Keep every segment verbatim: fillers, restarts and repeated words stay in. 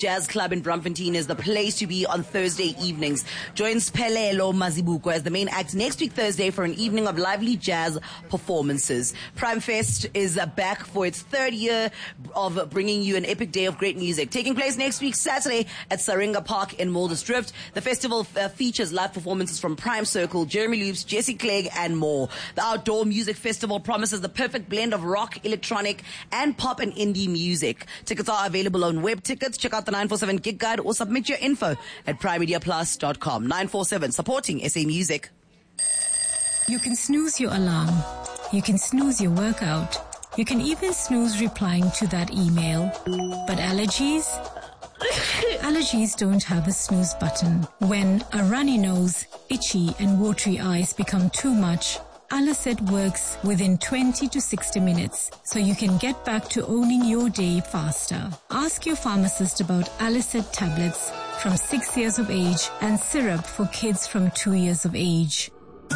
Jazz Club in Braamfontein is the place to be on Thursday evenings. Join Sphelelo Mazibuko as the main act next week Thursday for an evening of lively jazz performances. Prime Fest is back for its third year of bringing you an epic day of great music. Taking place next week Saturday at Saringa Park in Mulder's Drift. The festival uh, features live performances from Prime Circle, Jeremy Loops, Jesse Clegg and more. The outdoor music festival promises the perfect blend of rock, electronic and pop and indie music. Tickets are available on Web Tickets. Check out the nine four seven Gig Guide or submit your info at prime media plus dot com. nine four seven, supporting S A Music. You can snooze your alarm. You can snooze your workout. You can even snooze replying to that email. But allergies? Allergies don't have a snooze button. When a runny nose, itchy and watery eyes become too much, Alicet works within twenty to sixty minutes, so you can get back to owning your day faster. Ask your pharmacist about Alicet tablets from six years of age and syrup for kids from two years of age.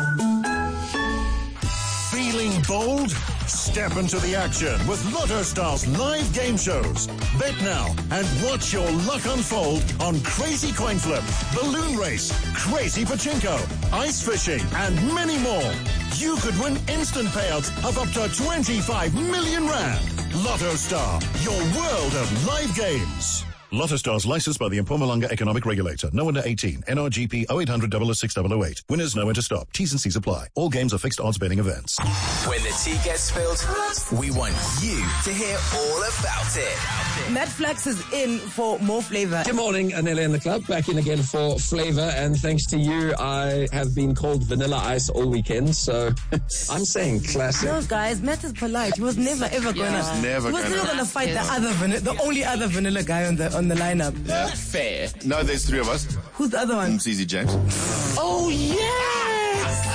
Feeling bold? Step into the action with Lotto Stars live game shows. Bet now and watch your luck unfold on Crazy Coin Flip, Balloon Race, Crazy Pachinko, Ice Fishing and many more. You could win instant payouts of up to twenty-five million rand. Lotto Star, your world of live games. Lotto Stars licensed by the Mpumalanga Economic Regulator. No under eighteen. N R G P oh eight hundred, double oh six, double oh eight. Winners know when to stop. T's and C's apply. All games are fixed odds betting events. When the tea gets spilled, we want you to hear all about it. Matt Flax is in for more flavor. Good morning, Anela and the club. Back in again for flavor. And thanks to you, I have been called Vanilla Ice all weekend. So I'm saying classic. No, guys, Matt is polite. He was never, ever going to. He's never He was gonna. never going to fight the other vanilla, the only other vanilla guy on the on the lineup. Yeah. Fair. No, there's three of us. Who's the other one? C Z James. Oh, yes!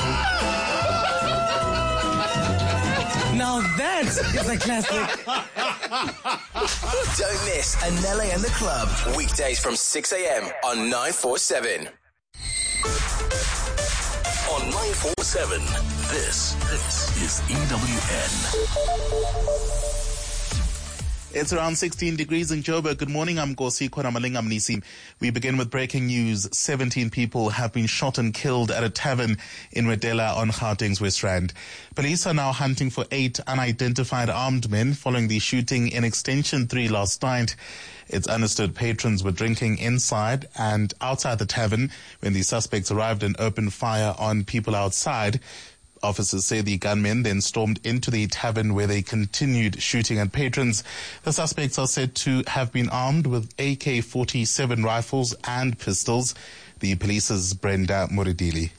Now that is a classic. Don't miss Anele and the Club. Weekdays from six a.m. on nine four seven. On nine four seven, this, this is E W N. It's around sixteen degrees in Joburg. Good morning. I'm Nkosi Khona Mnisi. We begin with breaking news. seventeen people have been shot and killed at a tavern in Redela on Gauteng's West Rand. Police are now hunting for eight unidentified armed men following the shooting in Extension three last night. It's understood patrons were drinking inside and outside the tavern when the suspects arrived and opened fire on people outside. Officers say the gunmen then stormed into the tavern where they continued shooting at patrons. The suspects are said to have been armed with A K forty-seven rifles and pistols. The police's Brenda Muridili.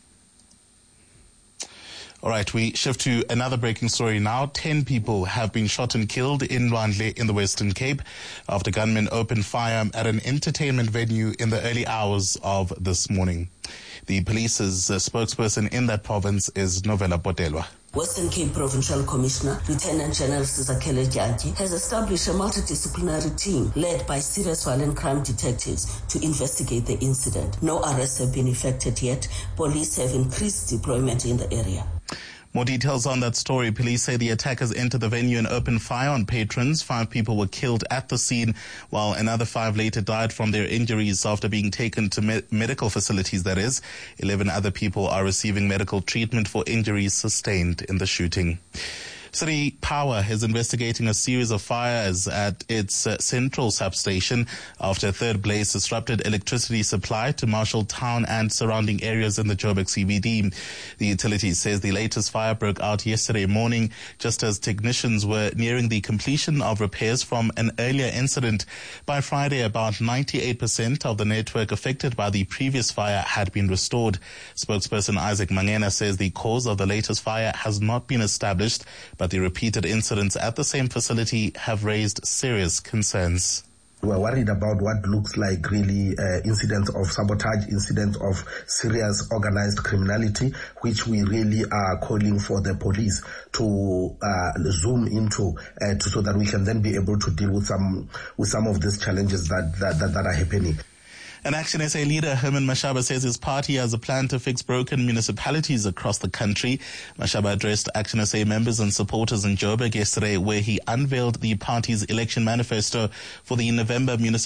All right, we shift to another breaking story now. Ten people have been shot and killed in Lwandle in the Western Cape after gunmen opened fire at an entertainment venue in the early hours of this morning. The police's uh, spokesperson in that province is Novella Botelwa. Western Cape Provincial Commissioner, Lieutenant General Sizakele Jantyi, has established a multidisciplinary team led by serious violent crime detectives to investigate the incident. No arrests have been effected yet. Police have increased deployment in the area. More details on that story. Police say the attackers entered the venue and opened fire on patrons. Five people were killed at the scene, while another five later died from their injuries after being taken to me- medical facilities, that is. Eleven other people are receiving medical treatment for injuries sustained in the shooting. City Power is investigating a series of fires at its uh, central substation after a third blaze disrupted electricity supply to Marshall Town and surrounding areas in the Joburg C B D. The utility says the latest fire broke out yesterday morning just as technicians were nearing the completion of repairs from an earlier incident. By Friday, about ninety-eight percent of the network affected by the previous fire had been restored. Spokesperson Isaac Mangena says the cause of the latest fire has not been established, but the repeated incidents at the same facility have raised serious concerns. We're worried about what looks like really uh, incidents of sabotage, incidents of serious organized criminality, which we really are calling for the police to uh, zoom into uh, to, so that we can then be able to deal with some with some of these challenges that that, that, that are happening. An Action S A leader, Herman Mashaba, says his party has a plan to fix broken municipalities across the country. Mashaba addressed Action S A members and supporters in Joburg yesterday, where he unveiled the party's election manifesto for the November municipal